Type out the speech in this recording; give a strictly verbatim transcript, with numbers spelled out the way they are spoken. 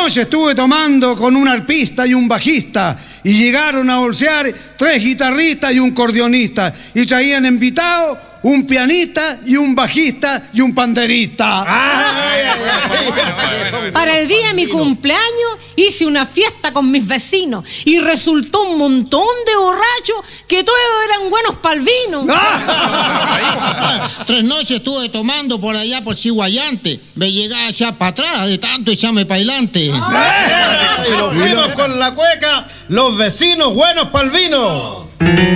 noches estuve tomando con un arpista y un bajista y llegaron a bolsear tres guitarristas y un cordionista y traían invitados un pianista y un bajista y un panderista. Para el día de mi cumpleaños hice una fiesta con mis vecinos y resultó un montón de borrachos que todos eran buenos para el vino. Tres noches estuve tomando por allá por Ciguayante. Me llegaba allá para atrás de tanto echarme para adelante. Y lo fuimos con la cueca, los vecinos buenos para el vino.